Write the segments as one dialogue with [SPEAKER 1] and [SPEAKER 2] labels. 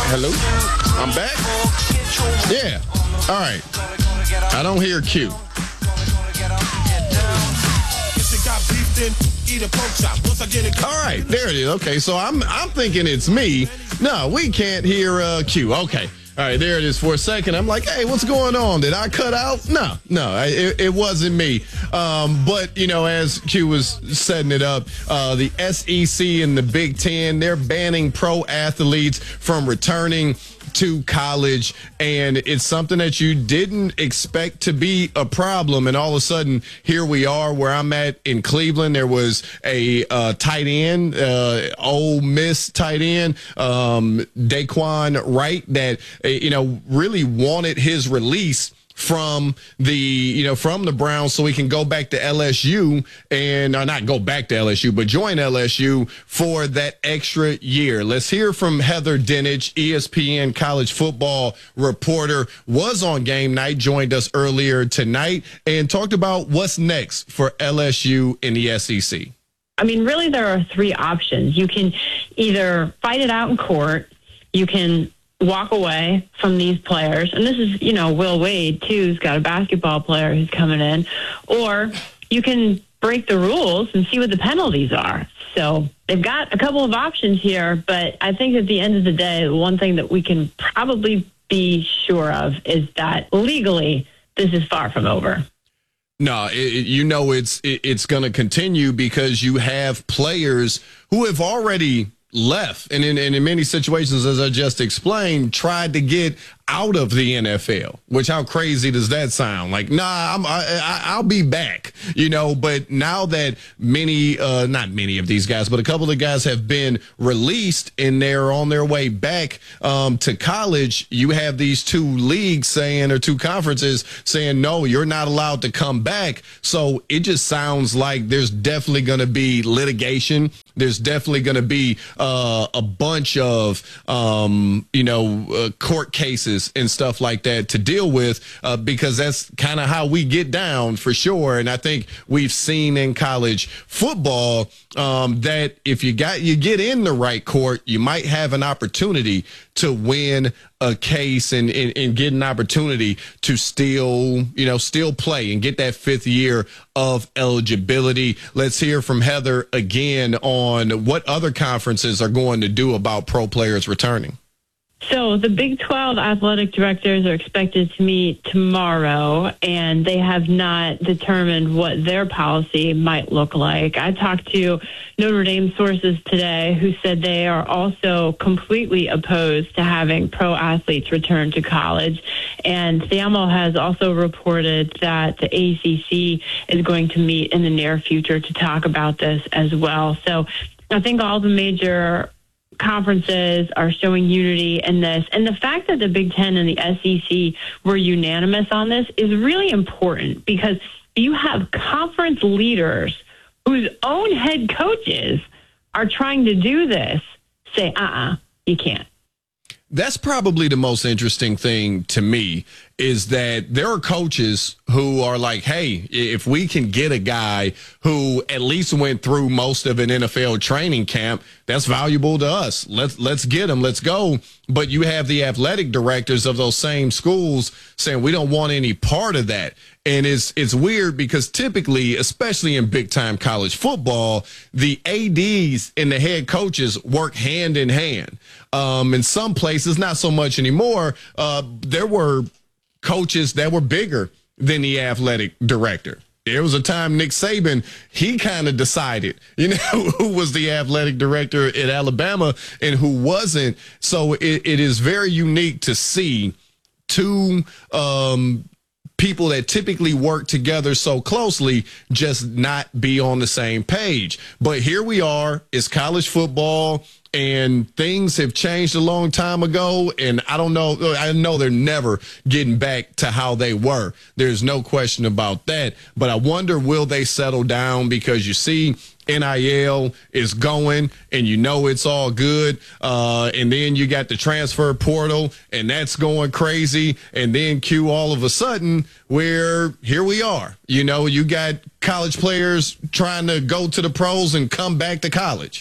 [SPEAKER 1] Hello? I'm back? Yeah. All right. I don't hear Q. All right, there it is. Okay, so I'm thinking it's me. No, we can't hear Q. Okay. All right, there it is for a second. I'm like, hey, what's going on? Did I cut out? No, it wasn't me. But, you know, as Q was setting it up, the SEC and the Big Ten, they're banning pro athletes from returning to college, and it's something that you didn't expect to be a problem, and all of a sudden here we are where I'm at in Cleveland. There was a tight end, Ole Miss tight end, Daquan Wright, that really wanted his release from the Browns so he can go back to LSU and not go back to LSU, but join LSU for that extra year. Let's hear from Heather Dinich, ESPN college football reporter, was on game night, joined us earlier tonight, and talked about what's next for LSU in the SEC.
[SPEAKER 2] I mean, really, there are three options. You can either fight it out in court, you can walk away from these players. And this is, Will Wade, too, who's got a basketball player who's coming in. Or you can break the rules and see what the penalties are. So they've got a couple of options here. But I think at the end of the day, the one thing that we can probably be sure of is that legally, this is far from over.
[SPEAKER 1] No, it's going to continue because you have players who have already left and in many situations, as I just explained, tried to get out of the NFL, which how crazy does that sound? Like, I'll be back, but now that not many of these guys, but a couple of guys have been released and they're on their way back to college, you have these two leagues or two conferences saying, no, you're not allowed to come back. So it just sounds like there's definitely going to be litigation. There's definitely going to be a bunch of, court cases and stuff like that to deal with because that's kind of how we get down for sure. And I think we've seen in college football that if you get in the right court, you might have an opportunity to win a case and get an opportunity to still play and get that fifth year of eligibility. Let's hear from Heather again on what other conferences are going to do about pro players returning.
[SPEAKER 2] So the Big 12 athletic directors are expected to meet tomorrow, and they have not determined what their policy might look like. I talked to Notre Dame sources today who said they are also completely opposed to having pro athletes return to college. And SAML has also reported that the ACC is going to meet in the near future to talk about this as well. So I think all the major conferences are showing unity in this. And the fact that the Big Ten and the SEC were unanimous on this is really important because you have conference leaders whose own head coaches are trying to do this say, you can't.
[SPEAKER 1] That's probably the most interesting thing to me is that there are coaches who are like, hey, if we can get a guy who at least went through most of an NFL training camp, that's valuable to us. Let's get him. Let's go. But you have the athletic directors of those same schools saying we don't want any part of that. And it's weird because typically, especially in big time college football, the ADs and the head coaches work hand in hand. In some places, not so much anymore. There were coaches that were bigger than the athletic director. There was a time Nick Saban, he kind of decided, who was the athletic director at Alabama and who wasn't. So it is very unique to see two people that typically work together so closely just not be on the same page. But here we are, it's college football, and things have changed a long time ago, and I know they're never getting back to how they were. There's no question about that, but I wonder, will they settle down? Because you see NIL is going, and it's all good, and then you got the transfer portal, and that's going crazy, and then all of a sudden, here we are. You got college players trying to go to the pros and come back to college.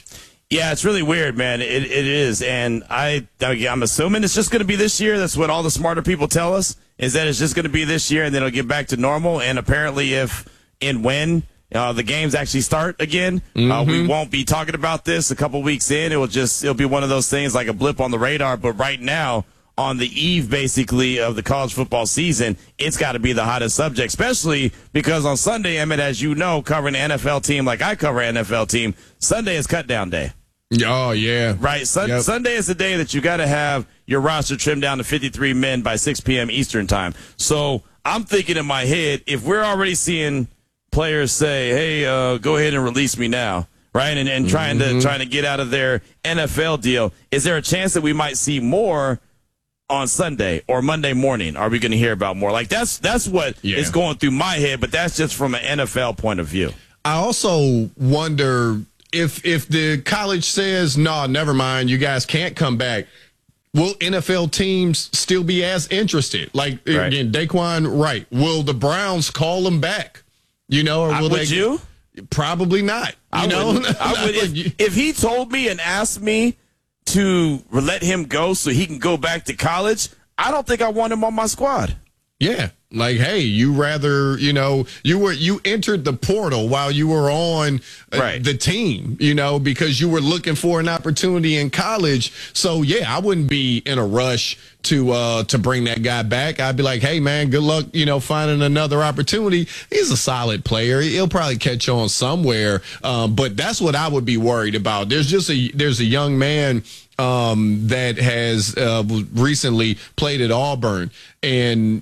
[SPEAKER 3] Yeah, it's really weird, man. It is. And I'm assuming it's just going to be this year. That's what all the smarter people tell us, is that it's just going to be this year and then it'll get back to normal. And apparently when the games actually start again, we won't be talking about this a couple weeks in. It'll be one of those things like a blip on the radar. But right now, on the eve, basically, of the college football season, it's got to be the hottest subject, especially because on Sunday, Emmett, as you know, covering an NFL team like I cover an NFL team, Sunday is cut down day.
[SPEAKER 1] Oh, yeah.
[SPEAKER 3] Right. Sunday is the day that you got to have your roster trimmed down to 53 men by 6 p.m. Eastern time. So I'm thinking in my head, if we're already seeing players say, hey, go ahead and release me now, right, and trying to get out of their NFL deal, is there a chance that we might see more on Sunday or Monday morning? Are we going to hear about more? Like, that's what is going through my head, but that's just from an NFL point of view.
[SPEAKER 1] I also wonder if the college says, no, never mind, you guys can't come back, will NFL teams still be as interested? Like, again, Daquan Wright, will the Browns call them back? You know, or will
[SPEAKER 3] would you?
[SPEAKER 1] Probably not.
[SPEAKER 3] I would if he told me and asked me to let him go so he can go back to college, I don't think I want him on my squad.
[SPEAKER 1] Yeah. Like, hey, you rather, you entered the portal while you were on the team, because you were looking for an opportunity in college. So, yeah, I wouldn't be in a rush to bring that guy back. I'd be like, hey, man, good luck, finding another opportunity. He's a solid player. He'll probably catch on somewhere. But that's what I would be worried about. There's a young man that has recently played at Auburn, and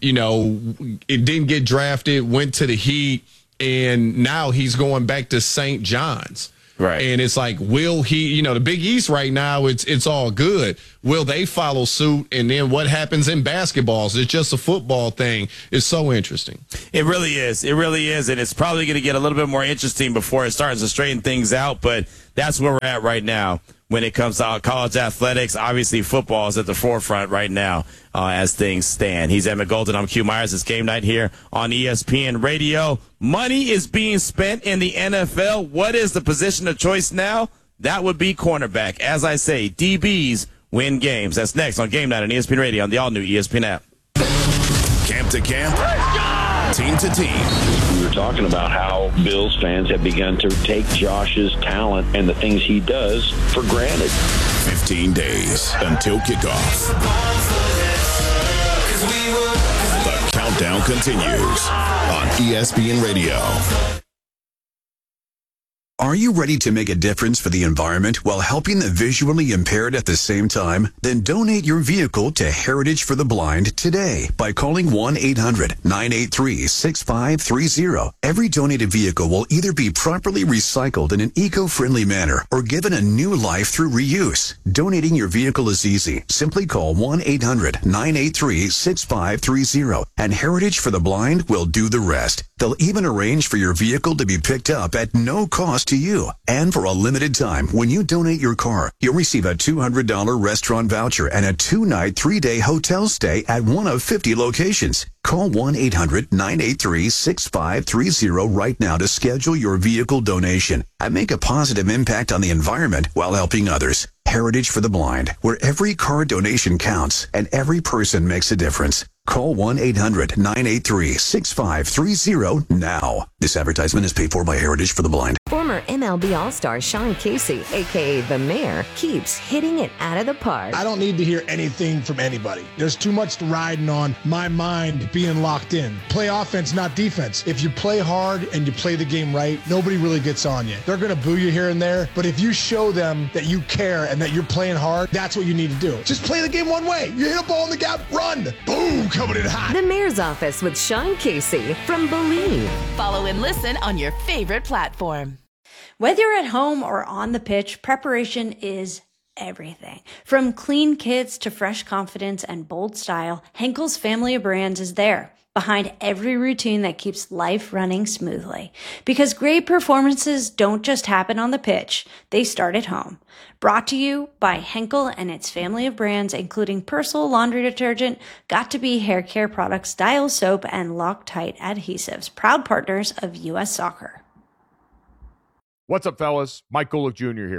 [SPEAKER 1] it didn't get drafted, went to the Heat, and now he's going back to St. John's. Right. And it's like, will he, the Big East right now, it's all good. Will they follow suit? And then what happens in basketball? It's just a football thing. It's so interesting.
[SPEAKER 3] It really is. It really is. And it's probably going to get a little bit more interesting before it starts to straighten things out. But that's where we're at right now when it comes to college athletics. Obviously, football is at the forefront right now as things stand. He's Emmett Golden. I'm Q Myers. It's game night here on ESPN Radio. Money is being spent in the NFL. What is the position of choice now? That would be cornerback. As I say, DBs win games. That's next on Game Night on ESPN Radio on the all-new ESPN app.
[SPEAKER 4] Camp to camp, team to team.
[SPEAKER 5] We were talking about how Bills fans have begun to take Josh's talent and the things he does for granted.
[SPEAKER 4] 15 days until kickoff. The countdown continues on ESPN Radio.
[SPEAKER 6] Are you ready to make a difference for the environment while helping the visually impaired at the same time? Then donate your vehicle to Heritage for the Blind today by calling 1-800-983-6530. Every donated vehicle will either be properly recycled in an eco-friendly manner or given a new life through reuse. Donating your vehicle is easy. Simply call 1-800-983-6530 and Heritage for the Blind will do the rest. They'll even arrange for your vehicle to be picked up at no cost to you. And for a limited time, when you donate your car, you'll receive a $200 restaurant voucher and a 2-night, 3-day hotel stay at one of 50 locations. Call 1-800-983-6530 right now to schedule your vehicle donation and make a positive impact on the environment while helping others. Heritage for the Blind, where every car donation counts and every person makes a difference. Call 1-800-983-6530 now. This advertisement is paid for by Heritage for the Blind.
[SPEAKER 7] Former MLB All-Star Sean Casey, a.k.a. The Mayor, keeps hitting it out of the park.
[SPEAKER 8] I don't need to hear anything from anybody. There's too much riding on my mind being locked in. Play offense, not defense. If you play hard and you play the game right, nobody really gets on you. They're going to boo you here and there, but if you show them that you care and that you're playing hard, that's what you need to do. Just play the game one way. You hit a ball in the gap, run. Boom, coming in hot.
[SPEAKER 7] The Mayor's Office with Sean Casey from Believe.
[SPEAKER 9] Follow and listen on your favorite platform.
[SPEAKER 10] Whether you're at home or on the pitch, preparation is everything. From clean kits to fresh confidence and bold style, Henkel's family of brands is there, behind every routine that keeps life running smoothly. Because great performances don't just happen on the pitch, they start at home. Brought to you by Henkel and its family of brands, including Persil laundry detergent, Got2b hair care products, Dial soap, and Loctite adhesives, proud partners of U.S. Soccer.
[SPEAKER 11] What's up, fellas? Mike Golick Jr. here.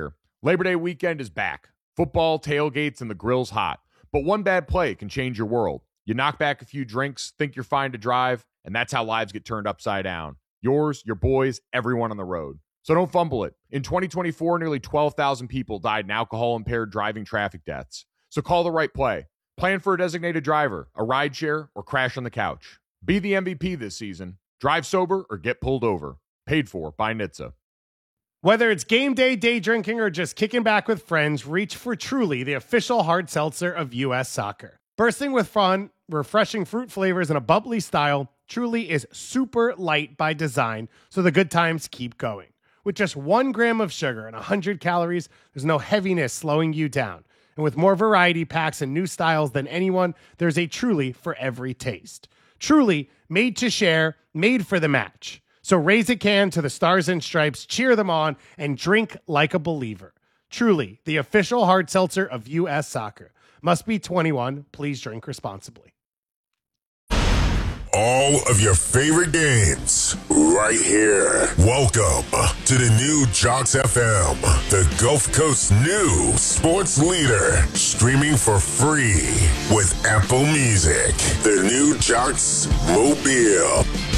[SPEAKER 11] Labor Day weekend is back. Football, tailgates, and the grill's hot. But one bad play can change your world. You knock back a few drinks, think you're fine to drive, and that's how lives get turned upside down. Yours, your boys, everyone on the road. So don't fumble it. In 2024, nearly 12,000 people died in alcohol-impaired driving traffic deaths. So call the right play. Plan for a designated driver, a rideshare, or crash on the couch. Be the MVP this season. Drive sober or get pulled over. Paid for by NHTSA.
[SPEAKER 12] Whether it's game day, day drinking, or just kicking back with friends, reach for Truly, the official hard seltzer of U.S. Soccer. Bursting with fun, refreshing fruit flavors, and a bubbly style, Truly is super light by design, so the good times keep going. With just 1 gram of sugar and 100 calories, there's no heaviness slowing you down. And with more variety packs and new styles than anyone, there's a Truly for every taste. Truly, made to share, made for the match. So raise a can to the Stars and Stripes, cheer them on, and drink like a believer. Truly, the official hard seltzer of U.S. Soccer. Must be 21. Please drink responsibly.
[SPEAKER 13] All of your favorite games right here. Welcome to the new Jocks FM, the Gulf Coast's new sports leader, streaming for free with Apple Music. The new Jocks Mobile.